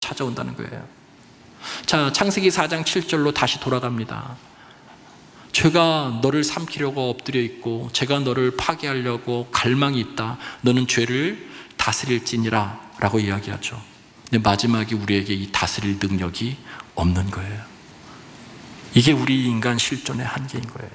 찾아온다는 거예요. 자, 창세기 4장 7절로 다시 돌아갑니다. 죄가 너를 삼키려고 엎드려 있고 죄가 너를 파괴하려고 갈망이 있다. 너는 죄를 다스릴지니라 라고 이야기하죠. 근데 마지막에 우리에게 이 다스릴 능력이 없는 거예요. 이게 우리 인간 실존의 한계인 거예요.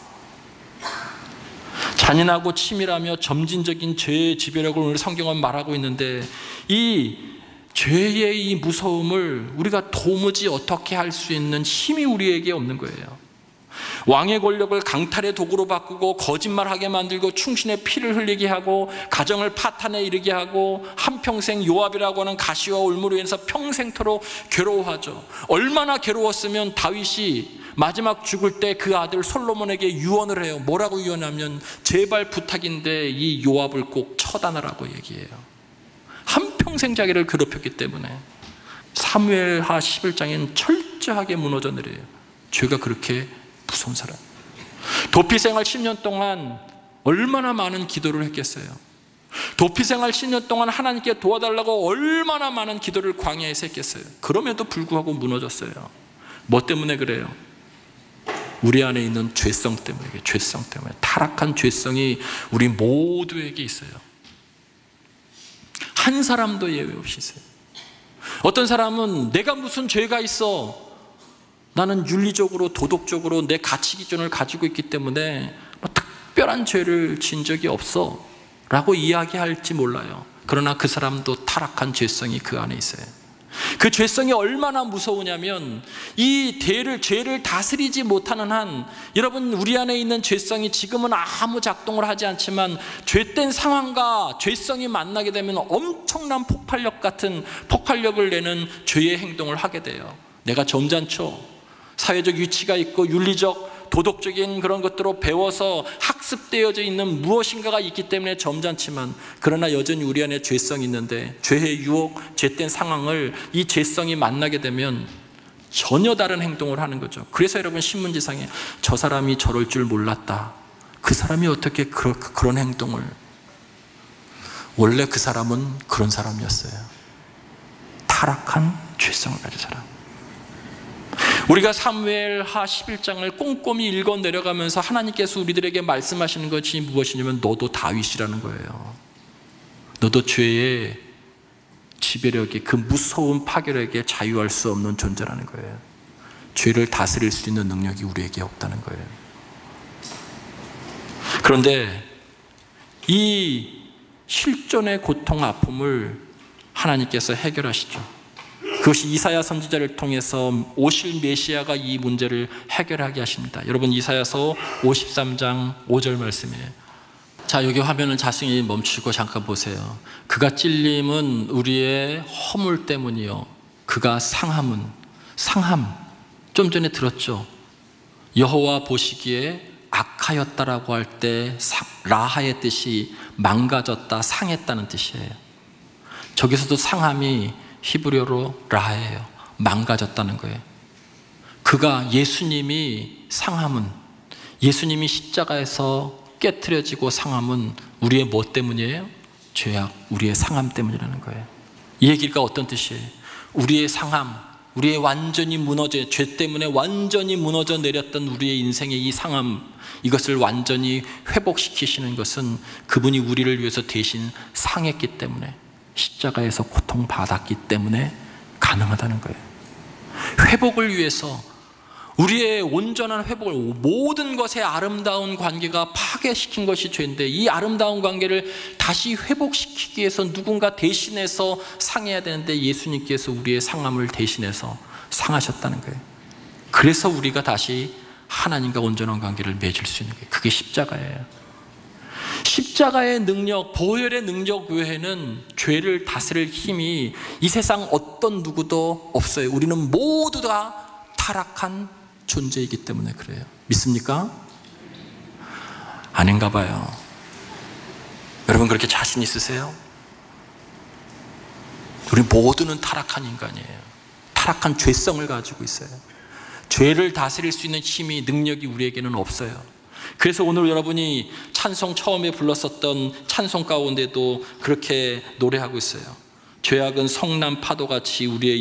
잔인하고 치밀하며 점진적인 죄의 지배력을 오늘 성경은 말하고 있는데, 이 죄의 이 무서움을 우리가 도무지 어떻게 할 수 있는 힘이 우리에게 없는 거예요. 왕의 권력을 강탈의 도구로 바꾸고 거짓말하게 만들고 충신의 피를 흘리게 하고 가정을 파탄에 이르게 하고 한평생 요압이라고 하는 가시와 올무로 인해서 평생토록 괴로워하죠. 얼마나 괴로웠으면 다윗이 마지막 죽을 때 그 아들 솔로몬에게 유언을 해요. 뭐라고 유언하면 제발 부탁인데 이 요압을 꼭 처단하라고 얘기해요. 한평생 자기를 괴롭혔기 때문에. 사무엘하 11장에는 철저하게 무너져 내려요. 죄가 그렇게 무서운 사람. 도피 생활 10년 동안 얼마나 많은 기도를 했겠어요. 도피 생활 10년 동안 하나님께 도와달라고 얼마나 많은 기도를 광야에서 했겠어요. 그럼에도 불구하고 무너졌어요. 뭐 때문에 그래요? 우리 안에 있는 죄성 때문에. 죄성 때문에. 타락한 죄성이 우리 모두에게 있어요. 한 사람도 예외 없이 있어요. 어떤 사람은 내가 무슨 죄가 있어, 나는 윤리적으로 도덕적으로 내 가치 기준을 가지고 있기 때문에 특별한 죄를 진 적이 없어 라고 이야기할지 몰라요. 그러나 그 사람도 타락한 죄성이 그 안에 있어요. 그 죄성이 얼마나 무서우냐면 이 죄를 다스리지 못하는 한, 여러분 우리 안에 있는 죄성이 지금은 아무 작동을 하지 않지만 죄된 상황과 죄성이 만나게 되면 엄청난 폭발력 같은 폭발력을 내는 죄의 행동을 하게 돼요. 내가 점잖죠. 사회적 위치가 있고 윤리적 도덕적인 그런 것들로 배워서 학습되어져 있는 무엇인가가 있기 때문에 점잖지만, 그러나 여전히 우리 안에 죄성이 있는데 죄의 유혹, 죄된 상황을 이 죄성이 만나게 되면 전혀 다른 행동을 하는 거죠. 그래서 여러분 신문지상에 저 사람이 저럴 줄 몰랐다. 그 사람이 어떻게 그런 행동을. 원래 그 사람은 그런 사람이었어요. 타락한 죄성을 가진 사람. 우리가 사무엘하 11장을 꼼꼼히 읽어 내려가면서 하나님께서 우리들에게 말씀하시는 것이 무엇이냐면 너도 다윗이라는 거예요. 너도 죄의 지배력이, 그 무서운 파괴력에 자유할 수 없는 존재라는 거예요. 죄를 다스릴 수 있는 능력이 우리에게 없다는 거예요. 그런데 이 실존의 고통, 아픔을 하나님께서 해결하시죠. 그것이 이사야 선지자를 통해서 오실 메시아가 이 문제를 해결하게 하십니다. 여러분 이사야서 53장 5절 말씀이에요. 자, 여기 화면을 자세히 멈추고 잠깐 보세요. 그가 찔림은 우리의 허물 때문이요 그가 상함, 좀 전에 들었죠. 여호와 보시기에 악하였다라고 할 때 라하의 뜻이 망가졌다, 상했다는 뜻이에요. 저기서도 상함이 히브리어로 라예요. 망가졌다는 거예요. 그가, 예수님이 상함은, 예수님이 십자가에서 깨트려지고 상함은 우리의 뭐 때문이에요? 죄악, 우리의 상함 때문이라는 거예요. 이 얘기가 어떤 뜻이에요? 우리의 상함, 우리의 완전히 무너져, 죄 때문에 완전히 무너져 내렸던 우리의 인생의 이 상함, 이것을 완전히 회복시키시는 것은 그분이 우리를 위해서 대신 상했기 때문에, 십자가에서 고통받았기 때문에 가능하다는 거예요. 회복을 위해서, 우리의 온전한 회복을, 모든 것의 아름다운 관계가 파괴시킨 것이 죄인데 이 아름다운 관계를 다시 회복시키기 위해서 누군가 대신해서 상해야 되는데 예수님께서 우리의 상함을 대신해서 상하셨다는 거예요. 그래서 우리가 다시 하나님과 온전한 관계를 맺을 수 있는 거예요. 그게 십자가예요. 십자가의 능력, 보혈의 능력 외에는 죄를 다스릴 힘이 이 세상 어떤 누구도 없어요. 우리는 모두 다 타락한 존재이기 때문에 그래요. 믿습니까? 아닌가 봐요. 여러분 그렇게 자신 있으세요? 우리 모두는 타락한 인간이에요. 타락한 죄성을 가지고 있어요. 죄를 다스릴 수 있는 힘이, 능력이 우리에게는 없어요. 그래서 오늘 여러분이 찬송 처음에 불렀었던 찬송 가운데도 그렇게 노래하고 있어요. 죄악은 성난 파도같이 우리의